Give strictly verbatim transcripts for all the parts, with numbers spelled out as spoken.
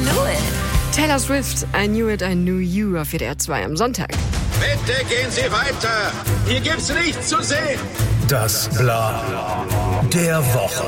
knew it. Taylor Swift, I Knew It, I Knew You auf W D R zwei am Sonntag. Bitte gehen Sie weiter. Hier gibt's nichts zu sehen. Das Bla der Woche.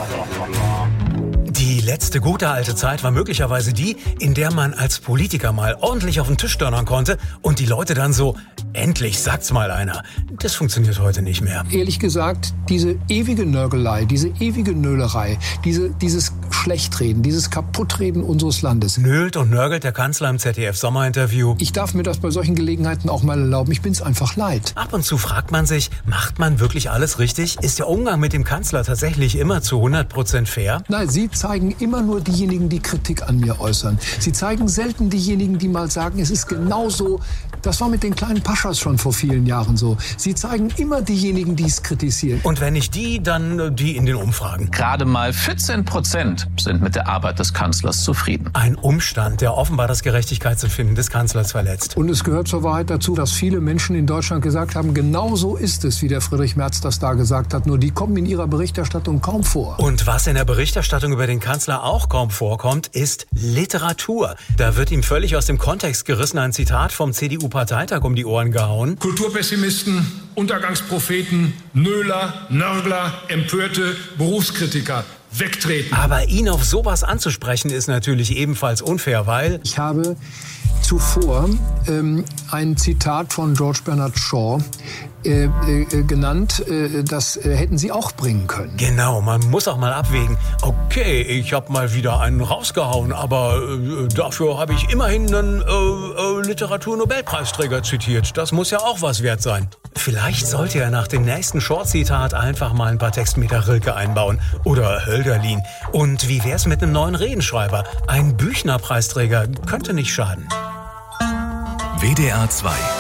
Die letzte gute alte Zeit war möglicherweise die, in der man als Politiker mal ordentlich auf den Tisch donnern konnte und die Leute dann so, endlich sagt's mal einer. Das funktioniert heute nicht mehr. Ehrlich gesagt, diese ewige Nörgelei, diese ewige Nölerei, diese, dieses Schlechtreden, dieses Kaputtreden unseres Landes. Nölt und nörgelt der Kanzler im Z D F-Sommerinterview. Ich darf mir das bei solchen Gelegenheiten auch mal erlauben. Ich bin's einfach leid. Ab und zu fragt man sich, macht man wirklich alles richtig? Ist der Umgang mit dem Kanzler tatsächlich immer zu hundert Prozent fair? Nein, Sie zeigen immer nur diejenigen, die Kritik an mir äußern. Sie zeigen selten diejenigen, die mal sagen, es ist genauso. Das war mit den kleinen Paschas schon vor vielen Jahren so. Sie zeigen immer diejenigen, die es kritisieren. Und wenn nicht die, dann die in den Umfragen. Gerade mal vierzehn Prozent sind mit der Arbeit des Kanzlers zufrieden. Ein Umstand, der offenbar das Gerechtigkeitsempfinden des Kanzlers verletzt. Und es gehört zur Wahrheit dazu, dass viele Menschen in Deutschland gesagt haben, genau so ist es, wie der Friedrich Merz das da gesagt hat. Nur die kommen in ihrer Berichterstattung kaum vor. Und was in der Berichterstattung über den Kanzler auch kaum vorkommt, ist Literatur. Da wird ihm völlig aus dem Kontext gerissen ein Zitat vom C D U-Parteitag um die Ohren gehauen. Kulturpessimisten, Untergangspropheten, Nöler, Nörgler, Empörte, Berufskritiker. Wegtreten. Aber ihn auf sowas anzusprechen ist natürlich ebenfalls unfair, weil... Ich habe zuvor ähm, ein Zitat von George Bernard Shaw äh, äh, genannt, äh, das äh, hätten Sie auch bringen können. Genau, man muss auch mal abwägen. Okay, ich habe mal wieder einen rausgehauen, aber äh, dafür habe ich immerhin einen äh, äh, Literaturnobelpreisträger zitiert. Das muss ja auch was wert sein. Vielleicht sollte er nach dem nächsten Short-Zitat einfach mal ein paar Textmeter Rilke einbauen. Oder Hölderlin. Und wie wär's mit einem neuen Redenschreiber? Ein Büchner-Preisträger könnte nicht schaden. W D R zwei